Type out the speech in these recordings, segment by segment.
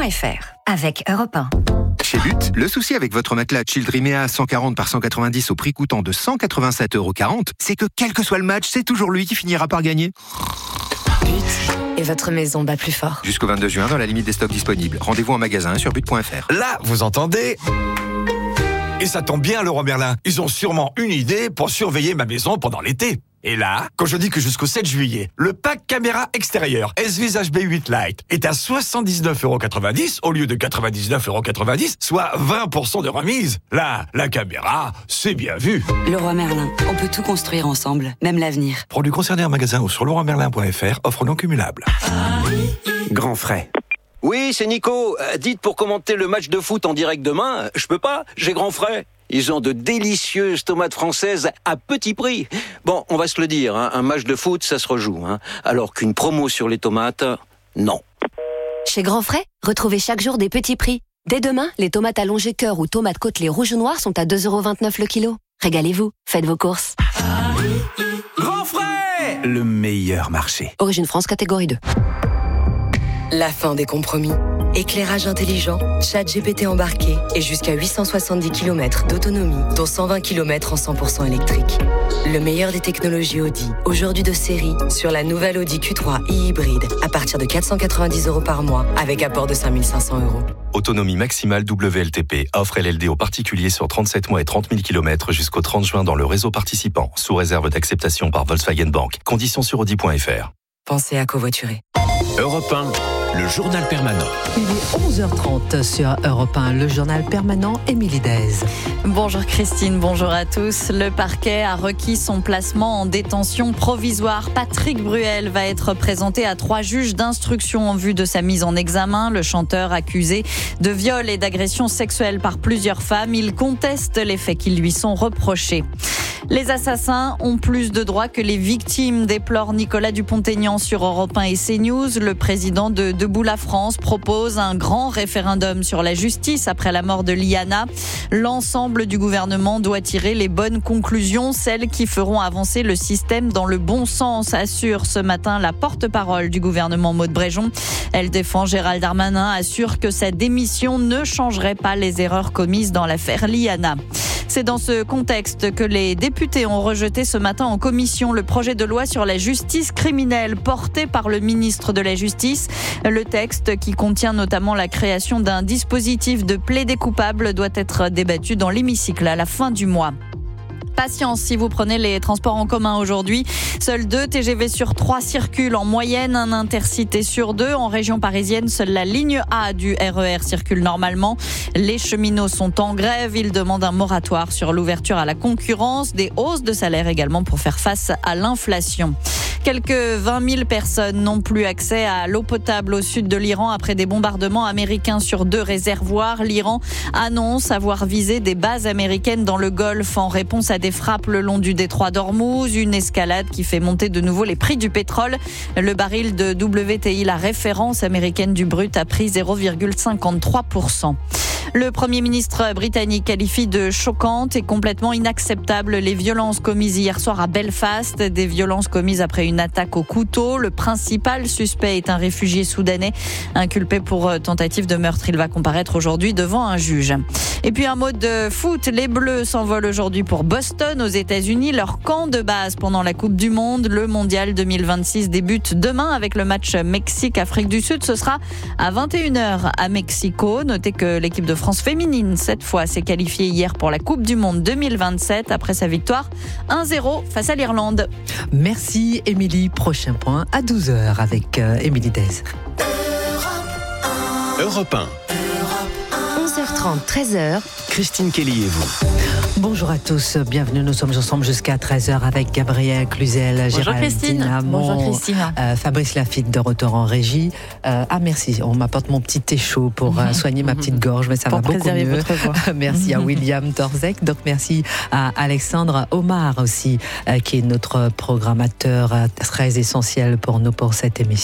Childrimea.fr avec Europe 1. Chez But, le souci avec votre matelas Childrimea 140 par 190 au prix coûtant de 187,40 €, c'est que quel que soit le match, c'est toujours lui qui finira par gagner. But, et votre maison bat plus fort. Jusqu'au 22 juin, dans la limite des stocks disponibles. Rendez-vous en magasin sur but.fr. Là, vous entendez ? Et ça tombe bien, Leroy Merlin. Ils ont sûrement une idée pour surveiller ma maison pendant l'été. Et là, quand je dis que jusqu'au 7 juillet, le pack caméra extérieure S-Vis HB8 Lite est à 79,90 € au lieu de 99,90 €, soit 20% de remise. Là, la caméra, c'est bien vu. Leroy Merlin, on peut tout construire ensemble, même l'avenir. Produits concernés en magasin ou sur leroymerlin.fr, offre non cumulable. Grand frais. Oui, c'est Nico. Dites pour commenter le match de foot en direct demain, je peux pas, j'ai grand frais. Ils ont de délicieuses tomates françaises à petit prix. Bon, on va se le dire, un match de foot, ça se rejoue. Alors qu'une promo sur les tomates, non. Chez Grand Frais, retrouvez chaque jour des petits prix. Dès demain, les tomates allongées cœur ou tomates côtelées rouges ou noires sont à 2,29 € le kilo. Régalez-vous, faites vos courses. Grand frais, le meilleur marché. Origine France, catégorie 2. La fin des compromis. Éclairage intelligent, ChatGPT embarqué et jusqu'à 870 km d'autonomie, dont 120 km en 100% électrique. Le meilleur des technologies Audi, aujourd'hui de série, sur la nouvelle Audi Q3 e-hybride, à partir de 490 € par mois, avec apport de 5 500 €. Autonomie maximale WLTP. Offre LLD aux particuliers sur 37 mois et 30 000 km jusqu'au 30 juin dans le réseau participant, sous réserve d'acceptation par Volkswagen Bank. Conditions sur Audi.fr. Pensez à covoiturer. Europe 1, le journal permanent. Il est 11h30 sur Europe 1, le journal permanent, Émilie Dez. Bonjour Christine, bonjour à tous. Le parquet a requis son placement en détention provisoire. Patrick Bruel va être présenté à 3 juges d'instruction en vue de sa mise en examen. Le chanteur accusé de viol et d'agression sexuelle par plusieurs femmes, il conteste les faits qui lui sont reprochés. Les assassins ont plus de droits que les victimes, déplore Nicolas Dupont-Aignan sur Europe 1 et CNews. Le président de Debout la France propose un grand référendum sur la justice après la mort de Liana. L'ensemble du gouvernement doit tirer les bonnes conclusions, celles qui feront avancer le système dans le bon sens, assure ce matin la porte-parole du gouvernement Maud Bréjon. Elle défend Gérald Darmanin, assure que sa démission ne changerait pas les erreurs commises dans l'affaire Liana. C'est dans ce contexte que les députés ont rejeté ce matin en commission le projet de loi sur la justice criminelle porté par le ministre de la Justice. Le texte, qui contient notamment la création d'un dispositif de plaidé coupable, doit être débattu dans l'hémicycle à la fin du mois. Patience si vous prenez les transports en commun aujourd'hui. Seuls 2 TGV sur 3 circulent en moyenne, un intercité sur 2. En région parisienne, seule la ligne A du RER circule normalement. Les cheminots sont en grève. Ils demandent un moratoire sur l'ouverture à la concurrence. Des hausses de salaire également pour faire face à l'inflation. Quelques 20 000 personnes n'ont plus accès à l'eau potable au sud de l'Iran après des bombardements américains sur 2 réservoirs. L'Iran annonce avoir visé des bases américaines dans le Golfe en réponse à des frappes le long du détroit d'Ormuz. Une escalade qui fait monter de nouveau les prix du pétrole. Le baril de WTI, la référence américaine du brut, a pris 0,53%. Le Premier ministre britannique qualifie de choquantes et complètement inacceptables les violences commises hier soir à Belfast. Des violences commises après une attaque au couteau. Le principal suspect est un réfugié soudanais inculpé pour tentative de meurtre. Il va comparaître aujourd'hui devant un juge. Et puis un mot de foot. Les Bleus s'envolent aujourd'hui pour Boston aux États-Unis. Leur camp de base pendant la Coupe du Monde. Le Mondial 2026 débute demain avec le match Mexique-Afrique du Sud. Ce sera à 21h à Mexico. Notez que l'équipe de France féminine, cette fois, s'est qualifiée hier pour la Coupe du Monde 2027 après sa victoire 1-0 face à l'Irlande. Merci Émilie. Prochain point à 12h avec Émilie Dez. Europe 1. 11h30, 13h. Christine Kelly et vous. Bonjour à tous, bienvenue, nous sommes ensemble jusqu'à 13h avec Gabriel Cluzel, Géraldine Amont, bonjour Christine. Fabrice Lafitte de retour en régie. Merci, on m'apporte mon petit thé chaud pour soigner ma petite gorge, mais ça va beaucoup mieux. Merci à William Torzek, donc merci à Alexandre Omar aussi, qui est notre programmateur très essentiel pour nous pour cette émission.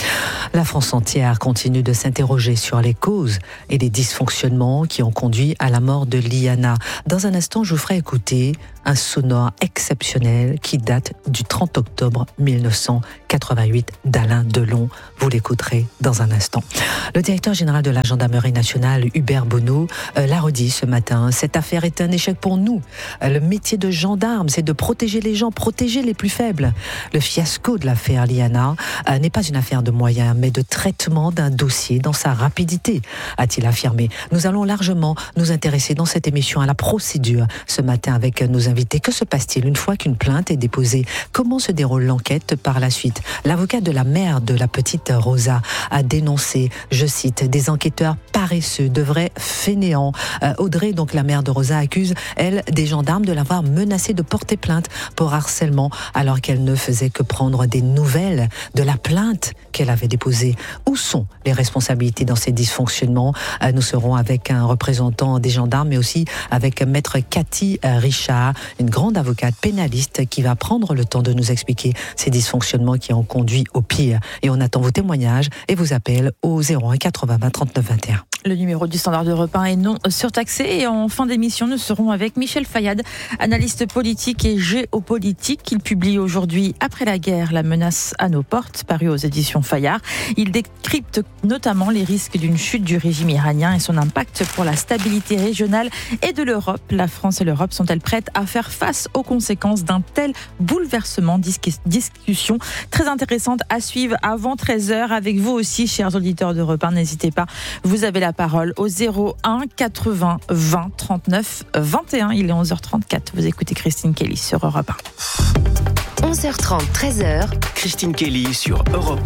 La France entière continue de s'interroger sur les causes et les dysfonctionnements qui ont conduit à la mort de Liana. Dans un instant, je vous ferai écouter un sonore exceptionnel qui date du 30 octobre 1988 d'Alain Delon. Vous l'écouterez dans un instant. Le directeur général de la gendarmerie nationale, Hubert Bonneau, l'a redit ce matin. Cette affaire est un échec pour nous. Le métier de gendarme, c'est de protéger les gens, protéger les plus faibles. Le fiasco de l'affaire Liana n'est pas une affaire de moyens, mais de traitement d'un dossier dans sa rapidité, a-t-il affirmé. Nous allons largement nous intéresser dans cette émission à la procédure ce matin avec nos invités. Que se passe-t-il une fois qu'une plainte est déposée? Comment se déroule l'enquête par la suite? L'avocat de la mère de la petite Rosa a dénoncé, je cite, des enquêteurs paresseux, de vrais fainéants. Audrey, donc la mère de Rosa, accuse, elle, des gendarmes de l'avoir menacée de porter plainte pour harcèlement alors qu'elle ne faisait que prendre des nouvelles de la plainte qu'elle avait déposée. Où sont les responsabilités dans ces dysfonctionnements? Nous serons avec un représentant des gendarmes, mais aussi avec maître Cathy Richard, une grande avocate pénaliste qui va prendre le temps de nous expliquer ces dysfonctionnements qui ont conduit au pire. Et on attend vos témoignages et vos appels au 01 80 20 39 21. Le numéro du Standard d'Europe 1 est non surtaxé. Et en fin d'émission, nous serons avec Michel Fayad, analyste politique et géopolitique. Il publie aujourd'hui, Après la guerre, la menace à nos portes, paru aux éditions Fayard. Il décrypte notamment les risques d'une chute du régime iranien et son impact pour la stabilité régionale et de l'Europe. La France et l'Europe sont-elles prêtes à faire face aux conséquences d'un tel bouleversement? Discussion très intéressante à suivre avant 13h avec vous aussi, chers auditeurs d'Europe 1. N'hésitez pas, vous avez la parole au 01 80 20 39 21. Il est 11h34. Vous écoutez Christine Kelly sur Europe 1. 11h30, 13h. Christine Kelly sur Europe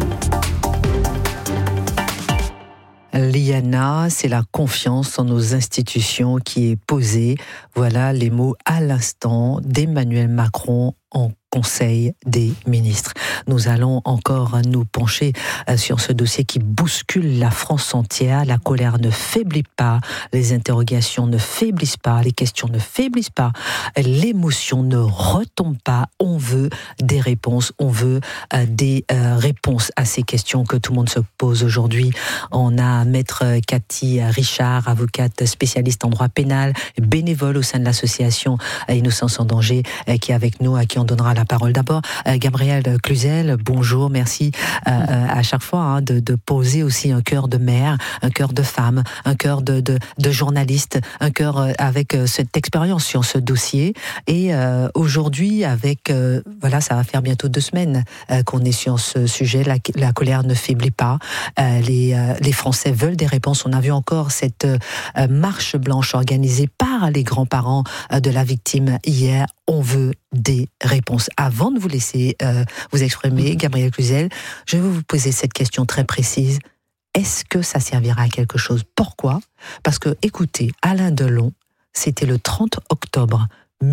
1. Liana, c'est la confiance en nos institutions qui est posée. Voilà les mots à l'instant d'Emmanuel Macron en Conseil des ministres. Nous allons encore nous pencher sur ce dossier qui bouscule la France entière. La colère ne faiblit pas, les interrogations ne faiblissent pas, les questions ne faiblissent pas, l'émotion ne retombe pas. On veut des réponses, on veut des réponses à ces questions que tout le monde se pose aujourd'hui. On a maître Cathy Richard, avocate spécialiste en droit pénal, bénévole au sein de l'association Innocence en danger, qui est avec nous, à qui on donnera la parole. D'abord, Gabrielle Cluzel, bonjour, merci à chaque fois de poser aussi un cœur de mère, un cœur de femme, un cœur de journaliste, un cœur avec cette expérience sur ce dossier. Et aujourd'hui, avec, voilà, ça va faire bientôt 2 semaines qu'on est sur ce sujet, la colère ne faiblit pas, les Français veulent des réponses. On a vu encore cette marche blanche organisée par les grands-parents de la victime hier. On veut des réponses. Avant de vous laisser vous exprimer, Gabrielle Cluzel, je vais vous poser cette question très précise. Est-ce que ça servira à quelque chose? Pourquoi? Parce que, écoutez, Alain Delon, c'était le 30 octobre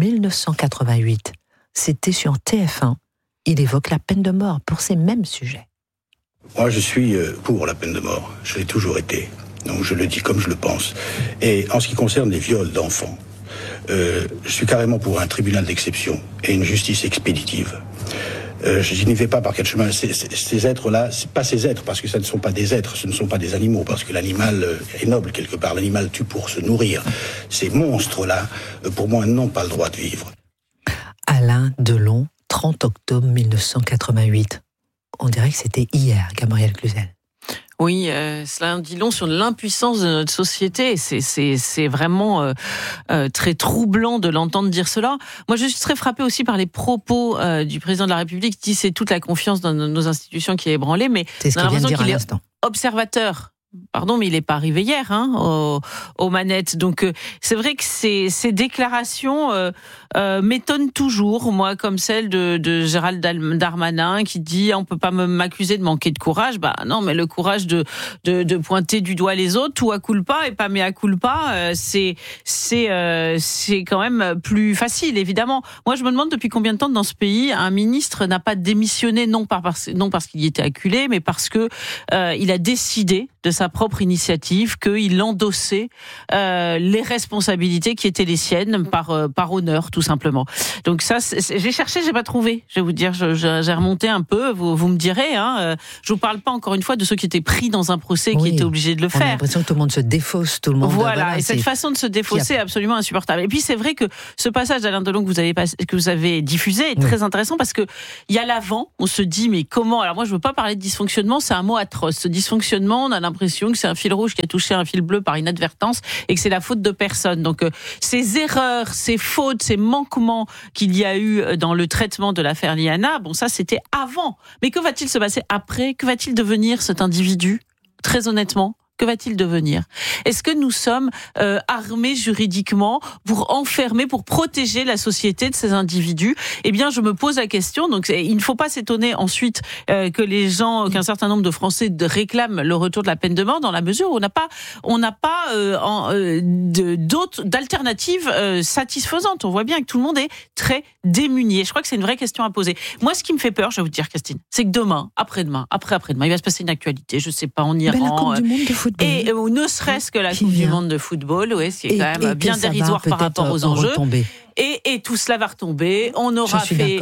1988. C'était sur TF1. Il évoque la peine de mort pour ces mêmes sujets. Moi, je suis pour la peine de mort. Je l'ai toujours été. Donc, je le dis comme je le pense. Et en ce qui concerne les viols d'enfants, je suis carrément pour un tribunal d'exception et une justice expéditive. Je n'y vais pas par quel chemin. Ces êtres-là, c'est pas ces êtres, parce que ce ne sont pas des êtres, ce ne sont pas des animaux, parce que l'animal est noble quelque part. L'animal tue pour se nourrir. Ces monstres-là, pour moi, n'ont pas le droit de vivre. Alain Delon, 30 octobre 1988. On dirait que c'était hier, Gabrielle Cluzel. Oui, cela en dit long sur l'impuissance de notre société. C'est vraiment très troublant de l'entendre dire cela. Moi, je suis très frappée aussi par les propos du président de la République qui dit c'est toute la confiance dans nos institutions qui est ébranlée, mais c'est ce qu'il vient de dire à l'instant. Observateur. Pardon, mais il n'est pas arrivé hier aux manettes. Donc, c'est vrai que ces déclarations m'étonnent toujours, moi, comme celle de Gérald Darmanin qui dit « on peut pas m'accuser de manquer de courage ». Bah non, mais le courage de pointer du doigt les autres, tout à culpa et pas mea culpa, c'est quand même plus facile, évidemment. Moi, je me demande depuis combien de temps dans ce pays un ministre n'a pas démissionné, non parce qu'il y était acculé, mais parce que il a décidé de sa propre initiative qu'il endossait les responsabilités qui étaient les siennes par honneur, tout simplement. Donc ça, j'ai cherché, j'ai pas trouvé. Je vais vous dire, j'ai remonté un peu. Vous me direz. Je vous parle pas encore une fois de ceux qui étaient pris dans un procès, qui étaient obligés de le faire. On a l'impression que tout le monde se défausse, tout le monde. Voilà, et cette façon de se défausser est absolument insupportable. Et puis c'est vrai que ce passage d'Alain Delon que vous avez diffusé est très intéressant parce que il y a l'avant. On se dit mais comment ? Alors moi je veux pas parler de dysfonctionnement, c'est un mot atroce. Ce dysfonctionnement, on a l'impression que c'est un fil rouge qui a touché un fil bleu par inadvertance et que c'est la faute de personne. Donc ces erreurs, ces fautes, ces manquements qu'il y a eu dans le traitement de l'affaire Liana, bon ça c'était avant. Mais que va-t-il se passer après ? Que va-t-il devenir cet individu ? Très honnêtement, que va-t-il devenir ? Est-ce que nous sommes armés juridiquement pour enfermer, pour protéger la société de ces individus ? Eh bien, je me pose la question. Donc, il ne faut pas s'étonner ensuite qu'un certain nombre de Français réclament le retour de la peine de mort, dans la mesure où on n'a pas d'alternatives satisfaisantes. On voit bien que tout le monde est très démuni. Et je crois que c'est une vraie question à poser. Moi, ce qui me fait peur, je vais vous dire, Christine, c'est que demain, après-demain, il va se passer une actualité. Je sais pas, en Iran. Et ne serait-ce que la Coupe du Monde de football, c'est quand même bien dérisoire par rapport aux enjeux. Et tout cela va retomber. On aura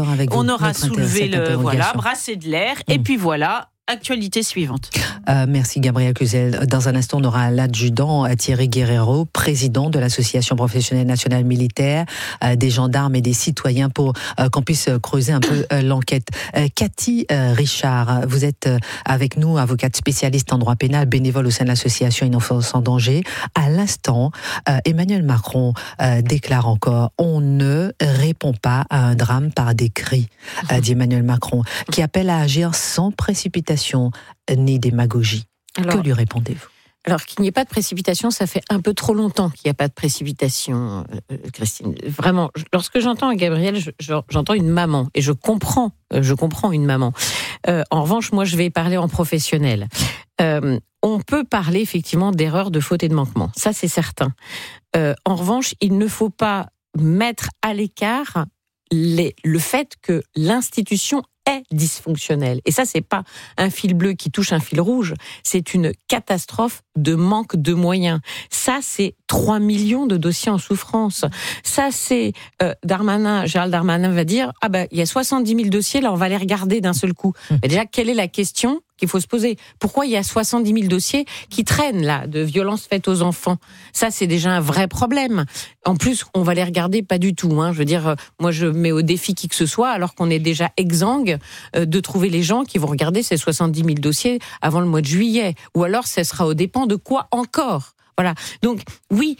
soulevé brassé de l'air. Et puis voilà. Actualité suivante. Merci Gabriel Cluzel. Dans un instant, on aura l'adjudant Thierry Guerrero, président de l'Association professionnelle nationale militaire, des gendarmes et des citoyens pour qu'on puisse creuser un peu l'enquête. Cathy Richard, vous êtes avec nous, avocate spécialiste en droit pénal, bénévole au sein de l'association Une enfance en danger. À l'instant, Emmanuel Macron déclare encore « On ne répond pas à un drame par des cris », dit Emmanuel Macron, qui appelle à agir sans précipitation ni démagogie. Que lui répondez-vous ? Alors, qu'il n'y ait pas de précipitation, ça fait un peu trop longtemps qu'il n'y a pas de précipitation, Christine. Vraiment, lorsque j'entends Gabriel, j'entends une maman, et je comprends une maman. En revanche, moi, je vais parler en professionnel. On peut parler effectivement d'erreurs, de fautes et de manquements. Ça, c'est certain. En revanche, il ne faut pas mettre à l'écart le fait que l'institution est dysfonctionnelle. Et ça, c'est pas un fil bleu qui touche un fil rouge, c'est une catastrophe de manque de moyens. Ça, c'est 3 millions de dossiers en souffrance. Ça, c'est Gérald Darmanin va dire il y a 70 000 dossiers, là, on va les regarder d'un seul coup. Mais déjà, quelle est la question qu'il faut se poser? Pourquoi il y a 70 000 dossiers qui traînent là, de violences faites aux enfants? Ça, c'est déjà un vrai problème. En plus, on va les regarder pas du tout. Je veux dire, moi, je mets au défi qui que ce soit, alors qu'on est déjà exsangue de trouver les gens qui vont regarder ces 70 000 dossiers avant le mois de juillet. Ou alors, ça sera au dépend de quoi encore. Voilà. Donc, oui,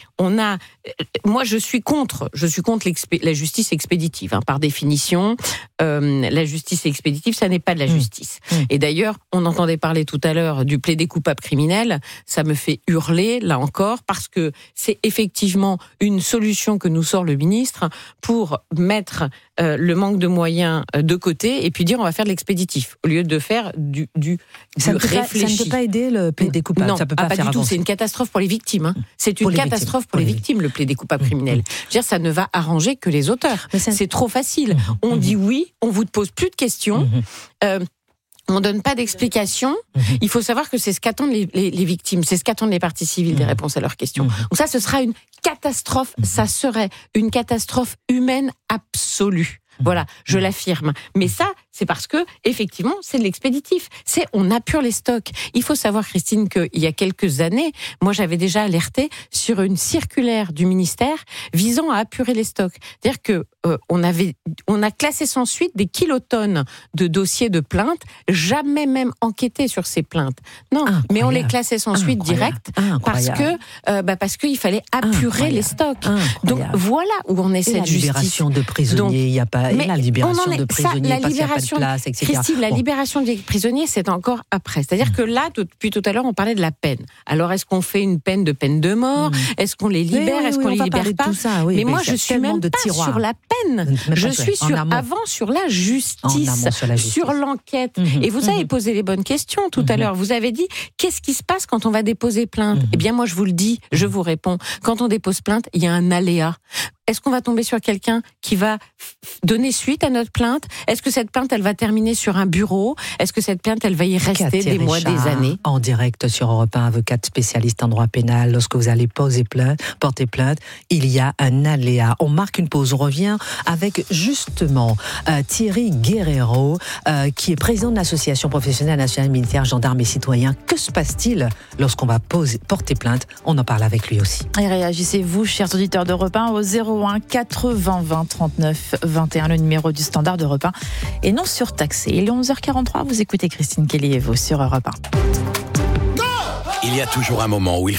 moi, je suis contre la justice expéditive. Par définition, la justice expéditive, ça n'est pas de la justice. Et d'ailleurs, on entendait parler tout à l'heure du plaider coupable criminel. Ça me fait hurler, là encore, parce que c'est effectivement une solution que nous sort le ministre pour mettre le manque de moyens de côté et puis dire on va faire de l'expéditif au lieu de faire du réfléchi. Ça ne peut pas aider le plaider coupable. Non, ça peut pas faire du tout. avancer. C'est une catastrophe pour les victimes. C'est une catastrophe pour les victimes, le plaider coupable criminel. Je veux dire, ça ne va arranger que les auteurs. C'est trop facile. On dit oui, on vous pose plus de questions. On donne pas d'explications. Il faut savoir que c'est ce qu'attendent les victimes, c'est ce qu'attendent les parties civiles, des réponses à leurs questions. Donc ça, ce sera une catastrophe. Ça serait une catastrophe humaine absolue. Voilà, je l'affirme. Mais ça, c'est parce que, effectivement, c'est de l'expéditif. On apure les stocks. Il faut savoir, Christine, qu'il y a quelques années, moi, j'avais déjà alerté sur une circulaire du ministère visant à apurer les stocks. C'est-à-dire que, on a classé sans suite des kilotonnes de dossiers de plaintes, jamais même enquêté sur ces plaintes. Non, mais on les classait sans suite direct parce qu'il fallait apurer les stocks. Donc, voilà où on est cette justice. La libération de prisonniers, il n'y a pas... la libération de prisonniers, parce qu'il n'y a pas de place, etc. Christine, la libération des prisonniers, c'est encore après. C'est-à-dire que là, depuis tout à l'heure, on parlait de la peine. Alors, est-ce qu'on fait une peine de mort? Est-ce qu'on les libère? Est-ce qu'on les libère pas? Mais moi, je suis même pas sur la peine. Je suis sur la justice, sur l'enquête. Et vous avez posé les bonnes questions tout à l'heure. Vous avez dit, qu'est-ce qui se passe quand on va déposer plainte? Eh bien, moi, je vous le dis, je vous réponds. Quand on dépose plainte, il y a un aléa. est-ce qu'on va tomber sur quelqu'un qui va donner suite à notre plainte? Est-ce que cette plainte, elle va terminer sur un bureau? Est-ce que cette plainte, elle va y rester Cathy des mois, Richard, des années? En direct sur Europe 1, avocate spécialiste en droit pénal. Lorsque vous allez porter plainte, il y a un aléa. On marque une pause. On revient avec justement Thierry Guerrero, qui est président de l'Association professionnelle nationale militaire, gendarmes et citoyens. Que se passe-t-il lorsqu'on va porter plainte? On en parle avec lui aussi. Et réagissez-vous, chers auditeurs d'Europe 1, au 01 80 20 39 21, le numéro du standard d'Europe 1, et non surtaxé. Il est 11h43, vous écoutez Christine Kelly et vous sur Europe 1. Il y a toujours un moment où il